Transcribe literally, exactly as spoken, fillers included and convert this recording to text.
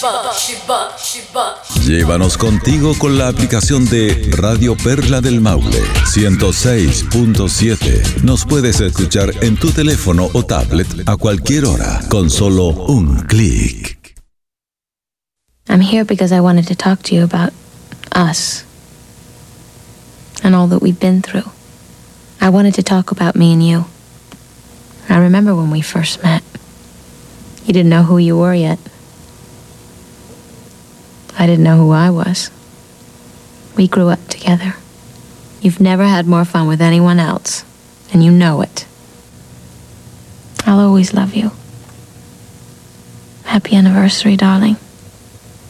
Llévanos contigo con la aplicación de Radio Perla del Maule ciento seis punto siete. Nos puedes escuchar en tu teléfono o tablet a cualquier hora con solo un clic. I'm here because I wanted to talk to you about us and all that we've been through. I wanted to talk about me and you. I remember when we first met. You didn't know who you were yet. I didn't know who I was. We grew up together. You've never had more fun with anyone else, and you know it. I'll always love you. Happy anniversary, darling.